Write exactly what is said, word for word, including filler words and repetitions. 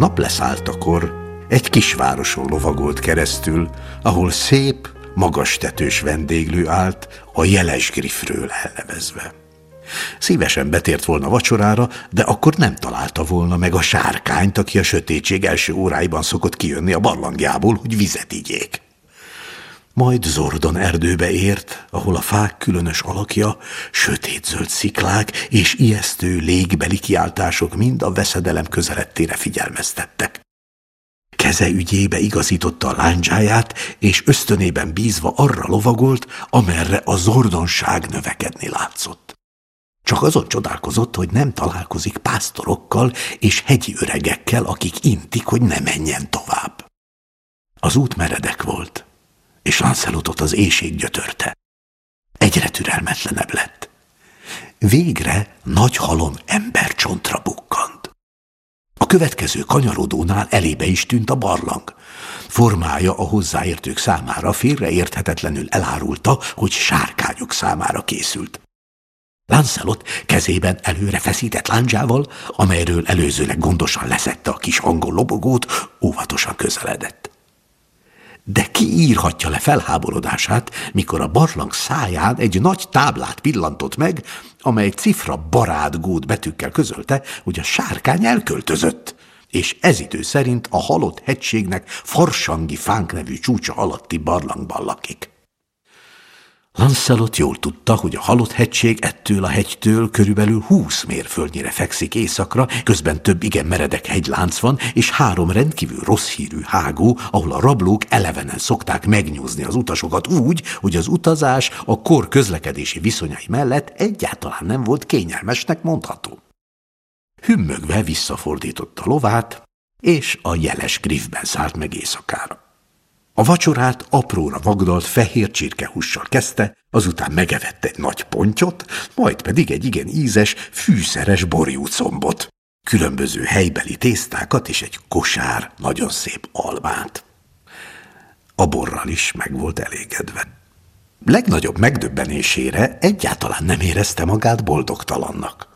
Napleszáltakor egy kisvároson lovagolt keresztül, ahol szép, magas tetős vendéglő állt, a jeles griffről elnevezve. Szívesen betért volna vacsorára, de akkor nem találta volna meg a sárkányt, aki a sötétség első óráiban szokott kijönni a barlangjából, hogy vizet igyék. Majd Zordon erdőbe ért, ahol a fák különös alakja, sötétzöld sziklák és ijesztő légbeli kiáltások mind a veszedelem közelettére figyelmeztettek. Keze ügyébe igazította a lándzsáját, és ösztönében bízva arra lovagolt, amerre a zordonság növekedni látszott. Csak azon csodálkozott, hogy nem találkozik pásztorokkal és hegyi öregekkel, akik intik, hogy ne menjen tovább. Az út meredek volt, és Lancelotot az éhség gyötörte. Egyre türelmetlenebb lett. Végre nagy halom embercsontra bukkant. A következő kanyarodónál elébe is tűnt a barlang. Formája a hozzáértők számára félreérthetetlenül elárulta, hogy sárkányok számára készült. Lancelot kezében előre feszített lándzsával, amelyről előzőleg gondosan leszedte a kis angol lobogót, óvatosan közeledett. De ki írhatja le felháborodását, mikor a barlang száján egy nagy táblát pillantott meg, amely cifra barátgód betűkkel közölte, hogy a sárkány elköltözött, és ez idő szerint a halott hegységnek Farsangi fánk nevű csúcsa alatti barlangban lakik. Lancelot jól tudta, hogy a halott hegység ettől a hegytől körülbelül húsz mérföldnyire fekszik északra, közben több igen meredek hegylánc van, és három rendkívül rossz hírű hágó, ahol a rablók elevenen szokták megnyúzni az utasokat úgy, hogy az utazás a kor közlekedési viszonyai mellett egyáltalán nem volt kényelmesnek mondható. Hümmögve visszafordította lovát, és a jeles griffben szállt meg éjszakára. A vacsorát apróra vagdalt fehér csirkehússal kezdte, azután megevett egy nagy pontyot, majd pedig egy igen ízes, fűszeres borjúcombot, különböző helybeli tésztákat és egy kosár nagyon szép almát. A borral is meg volt elégedve. Legnagyobb megdöbbenésére egyáltalán nem érezte magát boldogtalannak.